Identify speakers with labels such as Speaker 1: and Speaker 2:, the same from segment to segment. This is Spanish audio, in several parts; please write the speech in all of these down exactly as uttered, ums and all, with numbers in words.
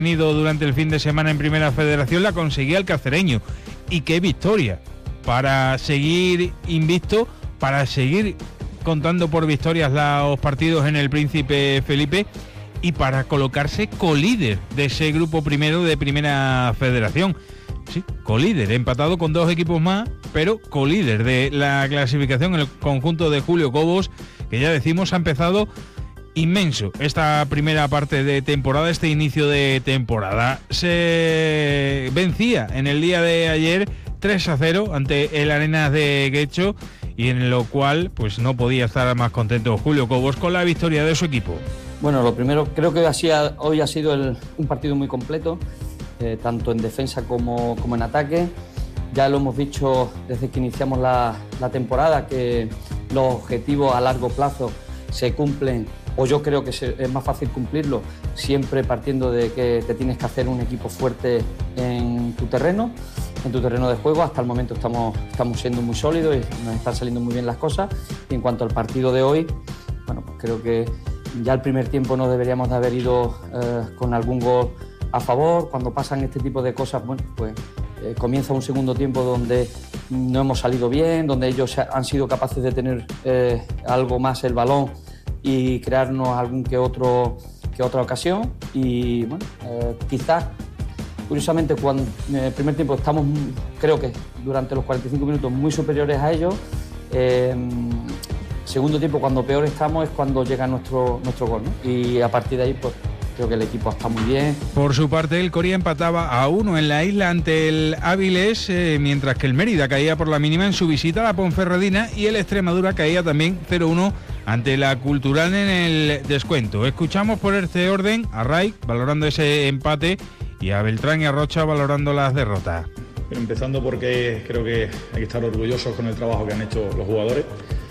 Speaker 1: tenido durante el fin de semana en Primera Federación la conseguía el cacereño. Y qué victoria, para seguir invicto, para seguir contando por victorias los partidos en el Príncipe Felipe y para colocarse colíder de ese grupo primero de Primera Federación. Sí, colíder, empatado con dos equipos más, pero colíder de la clasificación en el conjunto de Julio Cobos, que ya decimos ha empezado inmenso esta primera parte de temporada, este inicio de temporada. Se vencía en el día de ayer tres a cero ante el Arenas de Guecho, y en lo cual pues no podía estar más contento Julio Cobos con la victoria de su equipo.
Speaker 2: Bueno, lo primero, creo que así ha, hoy ha sido el, un partido muy completo, eh, tanto en defensa como, como en ataque. Ya lo hemos dicho desde que iniciamos la, la temporada, que los objetivos a largo plazo se cumplen, o yo creo que se, es más fácil cumplirlo siempre partiendo de que te tienes que hacer un equipo fuerte en tu terreno, en tu terreno de juego. Hasta el momento estamos, estamos siendo muy sólidos y nos están saliendo muy bien las cosas. Y en cuanto al partido de hoy, bueno, pues creo que ya el primer tiempo no deberíamos de haber ido eh, con algún gol a favor. Cuando pasan este tipo de cosas, bueno, pues eh, comienza un segundo tiempo donde no hemos salido bien, donde ellos han sido capaces de tener eh, algo más el balón y crearnos algún que otro que otra ocasión. Y bueno, eh, quizás curiosamente cuando en el primer tiempo estamos, creo que durante los cuarenta y cinco minutos, muy superiores a ellos. Eh, segundo tiempo, cuando peor estamos, es cuando llega nuestro, nuestro gol, ¿no? Y a partir de ahí, pues creo que el equipo está muy bien.
Speaker 1: Por su parte, el Coria empataba a uno en la isla ante el Áviles, eh, mientras que el Mérida caía por la mínima en su visita a la Ponferradina, y el Extremadura caía también cero uno ante la Cultural en el descuento. Escuchamos por este orden a Ray valorando ese empate y a Beltrán y a Rocha valorando las derrotas.
Speaker 3: Pero empezando porque creo que hay que estar orgullosos con el trabajo que han hecho los jugadores.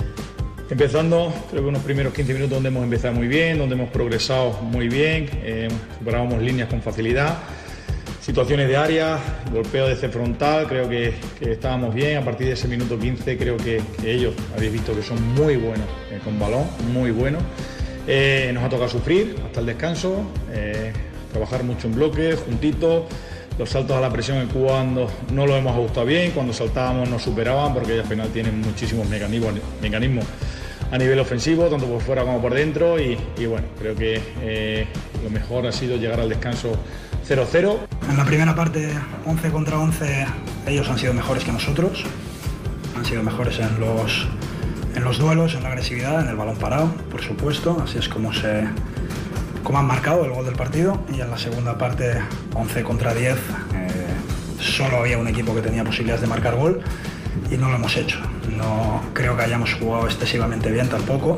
Speaker 3: Empezando, creo que unos primeros quince minutos donde hemos empezado muy bien, donde hemos progresado muy bien, eh, superábamos líneas con facilidad, situaciones de área, golpeo desde frontal, creo que, que estábamos bien. A partir de ese minuto quince creo que, que ellos, habéis visto que son muy buenos eh, con balón, muy buenos. Eh, nos ha tocado sufrir hasta el descanso, eh, trabajar mucho en bloque, juntitos. Los saltos a la presión en cuando no lo hemos ajustado bien, cuando saltábamos nos superaban, porque ellos al final tienen muchísimos mecanismos, mecanismos a nivel ofensivo, tanto por fuera como por dentro, y, y bueno, creo que eh, lo mejor ha sido llegar al descanso cero cero.
Speaker 4: En la primera parte, once contra once, ellos han sido mejores que nosotros, han sido mejores en los, en los duelos, en la agresividad, en el balón parado, por supuesto, así es como se... como han marcado el gol del partido. Y en la segunda parte, once contra diez, eh, solo había un equipo que tenía posibilidades de marcar gol y no lo hemos hecho. No creo que hayamos jugado excesivamente bien tampoco,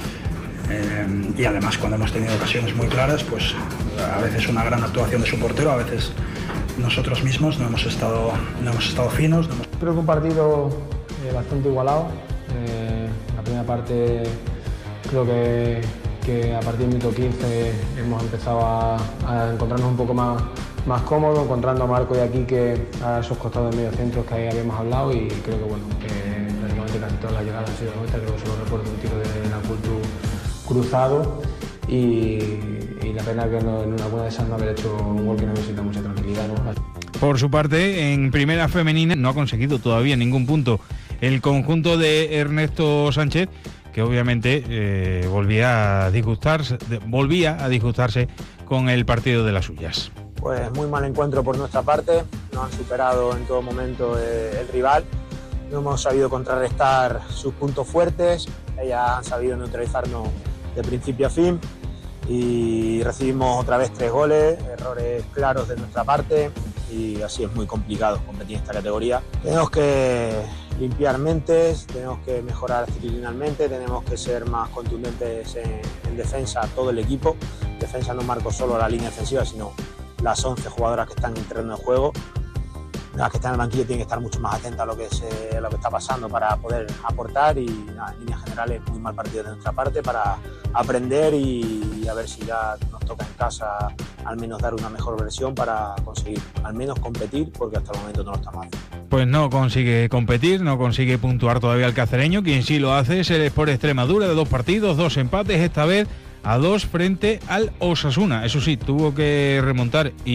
Speaker 4: eh, y además cuando hemos tenido ocasiones muy claras, pues a veces una gran actuación de su portero, a veces nosotros mismos no hemos estado, no hemos estado finos. No hemos...
Speaker 5: Creo que un partido eh, bastante igualado. Eh, la primera parte creo que que a partir del minuto quince hemos empezado a, a encontrarnos un poco más, más cómodos, encontrando a Marco y a Quique a esos costados de medio centro que ahí habíamos hablado, y creo que bueno, que prácticamente casi todas las llegadas han sido nuestras. Creo que solo recuerdo un tiro de la Cultu cruzado, y, y la pena que no, en alguna de esas no haber hecho un gol que nos necesita mucha tranquilidad, ¿no?
Speaker 1: Por su parte, en Primera Femenina no ha conseguido todavía ningún punto el conjunto de Ernesto Sánchez, que obviamente eh, volvía a disgustarse, volvía a disgustarse con el partido de las suyas.
Speaker 6: Pues muy mal encuentro por nuestra parte, nos han superado en todo momento eh, el rival, no hemos sabido contrarrestar sus puntos fuertes, ellas han sabido neutralizarnos de principio a fin, y recibimos otra vez tres goles, errores claros de nuestra parte, y así es muy complicado competir en esta categoría. Tenemos que limpiar mentes, tenemos que mejorar actitudinalmente, tenemos que ser más contundentes en, en defensa, todo el equipo. Defensa no marco solo la línea defensiva, sino las once jugadoras que están en el terreno de juego. Las que están en el banquillo tienen que estar mucho más atentas a lo que, se, a lo que está pasando para poder aportar, y nada, en líneas generales muy mal partido de nuestra parte para aprender y, y a ver si ya nos toca en casa al menos dar una mejor versión para conseguir al menos competir, porque hasta el momento no lo estamos haciendo.
Speaker 1: Pues no consigue competir, no consigue puntuar todavía el cacereño. Quien sí lo hace es el Sport Extremadura, de dos partidos, dos empates, esta vez a dos frente al Osasuna. Eso sí, tuvo que remontar y